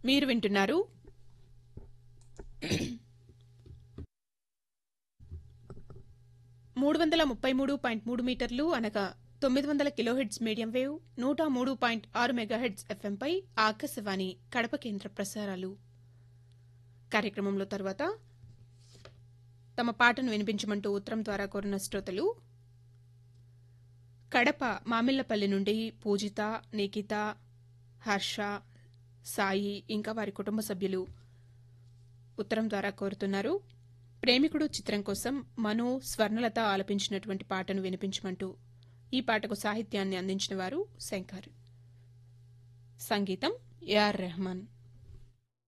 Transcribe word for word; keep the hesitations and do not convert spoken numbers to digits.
మీరు వింటున్నారు మూడు వందల ముప్పై మూడు పాయింట్ మూడు మీటర్లు అనగా తొమ్మిది వందల కిలోహెడ్స్ మీడియం వేవ్ నూట మూడు పాయింట్ ఆరు మెగాహెడ్స్ ఎఫ్ఎంపై ఆకాశవాణి కడప కేంద్ర ప్రసారాలు. కార్యక్రమంలో తర్వాత తమ పాటను వినిపించమంటూ ఉత్తరం ద్వారా కోరిన శ్రోతలు కడప మామిళ్లపల్లి నుండి పూజిత, నిఖిత, హర్ష, సాయి ఇంకా వారి కుటుంబ సభ్యులు ఉత్తరం ద్వారా కోరుతున్నారు. ప్రేమికుడు చిత్రం కోసం మను, స్వర్ణలత ఆలపించినటువంటి పాటను వినిపించమంటూ. ఈ పాటకు సాహిత్యాన్ని అందించిన వారు శంకర్, సంగీతం ఏఆర్ రెహమాన్.